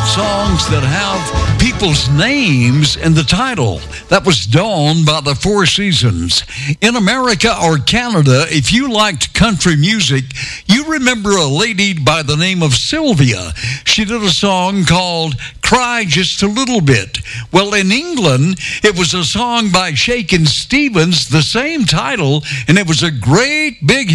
songs that have people's names in the title. That was Dawn by the Four Seasons. In America or Canada, if you liked country music, you remember a lady by the name of Sylvia. She did a song called Cry Just a Little Bit. Well, in England, it was a song by Shakin' Stevens, the same title, and it was a great big